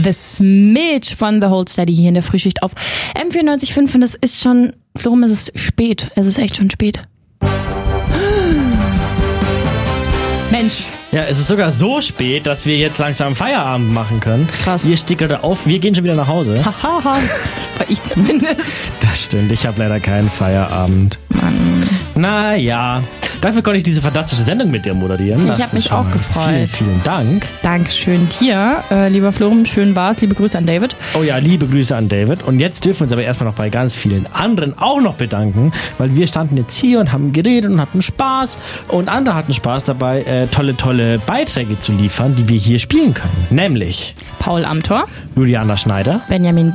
The Smidge von The Hold Steady hier in der Frühschicht auf M94.5 und es ist schon, Florum, es ist spät. Es ist echt schon spät. Mensch. Ja, es ist sogar so spät, dass wir jetzt langsam Feierabend machen können. Krass. Wir stickern auf, wir gehen schon wieder nach Hause. Hahaha. Ich zumindest. Das stimmt, ich habe leider keinen Feierabend. Mann. Naja, dafür konnte ich diese fantastische Sendung mit dir moderieren. Ich habe mich auch gefreut. Vielen, vielen Dank. Dankeschön dir, lieber Florum. Schön war's. Liebe Grüße an David. Oh ja, liebe Grüße an David. Und jetzt dürfen wir uns aber erstmal noch bei ganz vielen anderen auch noch bedanken, weil wir standen jetzt hier und haben geredet und hatten Spaß. Und andere hatten Spaß dabei, tolle Beiträge zu liefern, die wir hier spielen können. Nämlich Paul Amthor, Juliana Schneider, Benjamin